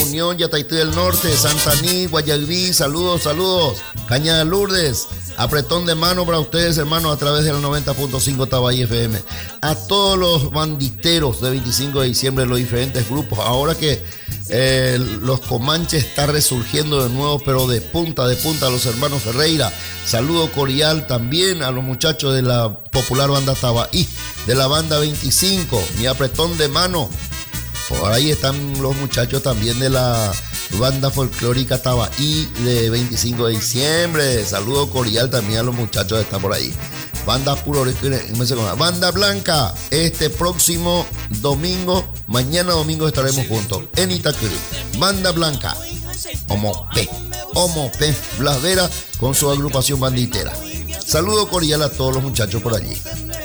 Unión, Yataití del Norte, Santaní, Guayaquil, saludos. Cañada Lourdes, apretón de mano para ustedes, hermanos, a través del 90.5 Tabay FM. A todos los banditeros de 25 de diciembre de los diferentes grupos, ahora que los Comanches está resurgiendo de nuevo, pero de punta a los hermanos Ferreira. Saludo cordial también a los muchachos de la popular banda Tabaí, de la banda 25, mi apretón de mano. Por ahí están los muchachos también de la banda folclórica Tabaí de 25 de diciembre. Saludo cordial también a los muchachos que están por ahí. Banda Puro, Banda Blanca, este próximo domingo, mañana domingo estaremos juntos en Itacurú. Banda Blanca, Homo P, Blas Vera con su agrupación banditera. Saludo cordial a todos los muchachos por allí.